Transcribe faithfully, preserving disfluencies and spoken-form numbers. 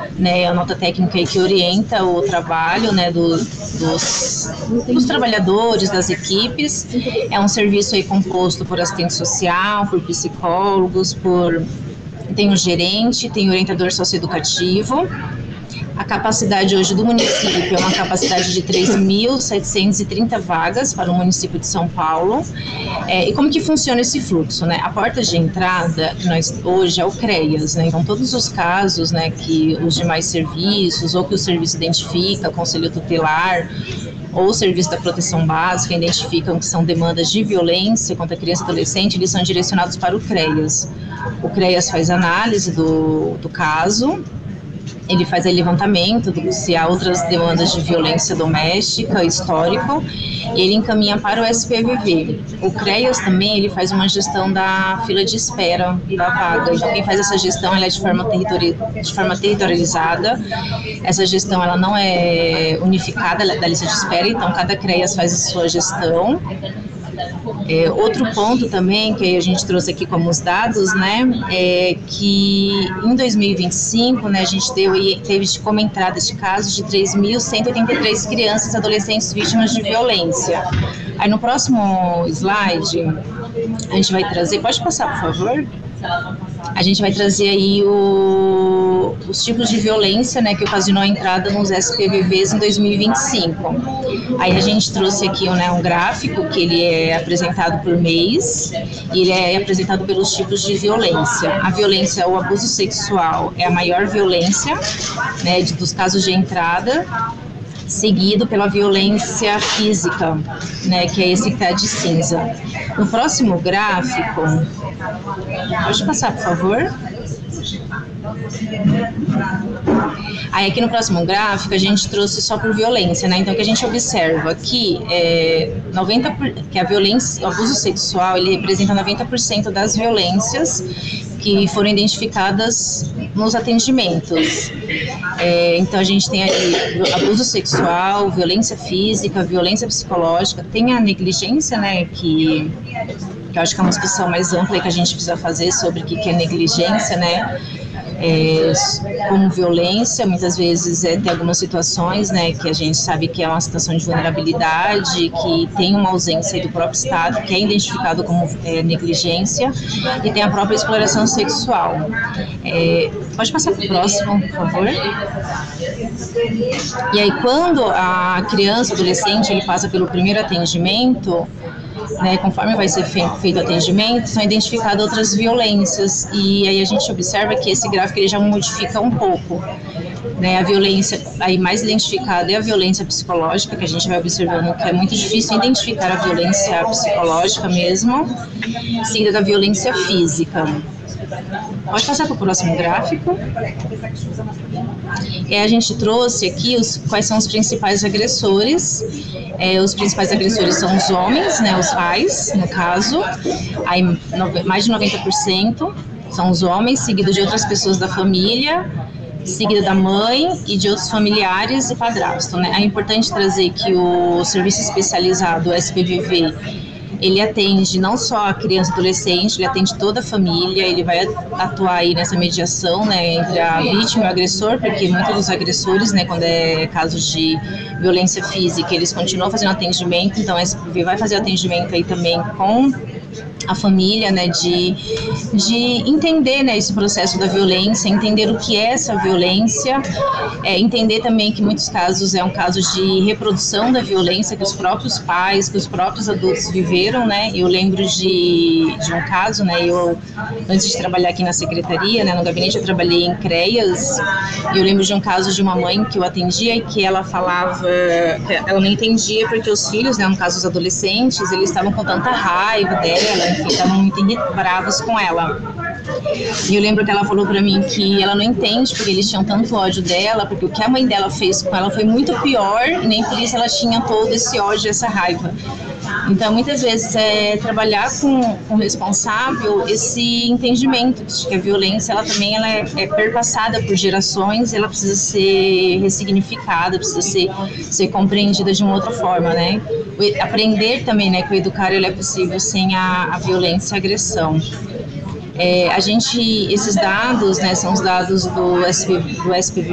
né, a nota técnica aí que orienta o trabalho, né, do, dos, dos trabalhadores, das equipes. É um serviço aí composto por assistente social, por psicólogos, por tem o gerente, tem o orientador socioeducativo. A capacidade hoje do município é uma capacidade de três mil setecentas e trinta vagas para o município de São Paulo. É, e como que funciona esse fluxo, né? A porta de entrada nós, hoje é o CREAS, né? Então todos os casos, né, que os demais serviços ou que o serviço identifica, Conselho Tutelar ou o Serviço da Proteção Básica identificam que são demandas de violência contra criança e adolescente, eles são direcionados para o CREAS. O CREAS faz análise do, do caso, ele faz aí levantamento do, se há outras demandas de violência doméstica, histórico, e ele encaminha para o S P V V. O CREAS também ele faz uma gestão da fila de espera da vaga. Então, quem faz essa gestão ela é de forma, territori de forma territorializada. Essa gestão ela não é unificada da lista de espera, então cada CREAS faz a sua gestão. É, outro ponto também que a gente trouxe aqui como os dados, né, é que em dois mil e vinte e cinco, né, a gente deu, teve como entrada de casos de três mil cento e oitenta e três crianças e adolescentes vítimas de violência. Aí no próximo slide a gente vai trazer, pode passar por favor? A gente vai trazer aí o, os tipos de violência, né, que ocasionou a entrada nos S P V Vs em dois mil e vinte e cinco. Aí a gente trouxe aqui, né, um gráfico que ele é apresentado por mês e ele é apresentado pelos tipos de violência. A violência, o abuso sexual é a maior violência, né, de, dos casos de entrada, seguido pela violência física, né, que é esse que está de cinza. No próximo gráfico, pode passar, por favor? Aí aqui no próximo gráfico a gente trouxe só por violência, né? Então o que a gente observa aqui é noventa por cento, que a violência, o abuso sexual, ele representa noventa por cento das violências que foram identificadas nos atendimentos. É, então a gente tem aí abuso sexual, violência física, violência psicológica, tem a negligência, né, que, que eu acho que é uma discussão mais ampla que a gente precisa fazer sobre o que é negligência, né, é, como violência, muitas vezes é, tem algumas situações, né, que a gente sabe que é uma situação de vulnerabilidade, que tem uma ausência do próprio Estado, que é identificado como é, negligência, e tem a própria exploração sexual. É, pode passar para o próximo, por favor? E aí, quando a criança, adolescente, ele passa pelo primeiro atendimento, né, conforme vai ser feito, feito o atendimento, são identificadas outras violências, e aí a gente observa que esse gráfico ele já modifica um pouco, né, a violência aí mais identificada é a violência psicológica, que a gente vai observando que é muito difícil identificar a violência psicológica mesmo, seguida da violência física. Pode passar para o próximo gráfico. E a gente trouxe aqui os, quais são os principais agressores. É, os principais agressores são os homens, né, os pais, no caso. Aí, no, mais de noventa por cento são os homens, seguido de outras pessoas da família, seguida da mãe e de outros familiares e padrasto, né? É importante trazer que o serviço especializado, o S P V V, ele atende não só a criança e adolescente, ele atende toda a família, ele vai atuar aí nessa mediação, né, entre a vítima e o agressor, porque muitos dos agressores, né, quando é casos de violência física, eles continuam fazendo atendimento, então a S P V V vai fazer atendimento aí também com a família, né, de, de entender, né, esse processo da violência, entender o que é essa violência, é, entender também que em muitos casos é um caso de reprodução da violência que os próprios pais, que os próprios adultos viveram, né. Eu lembro de, de um caso, né, eu antes de trabalhar aqui na secretaria, né, no gabinete, eu trabalhei em CREAS, e eu lembro de um caso de uma mãe que eu atendia e que ela falava, que ela não entendia porque os filhos, né, no caso os adolescentes, eles estavam com tanta raiva dela, enfim, estavam muito bravos com ela. E eu lembro que ela falou pra mim que ela não entende porque eles tinham tanto ódio dela, porque o que a mãe dela fez com ela foi muito pior, e nem por isso ela tinha todo esse ódio, essa raiva. Então, muitas vezes, é trabalhar com, com o responsável esse entendimento de que a violência, ela também ela é, é perpassada por gerações, ela precisa ser ressignificada, precisa ser, ser compreendida de uma outra forma, né? O, aprender também, né, que o educar ele é possível sem a, a violência e a agressão. É, a gente, esses dados, né, são os dados do S P V, do S P V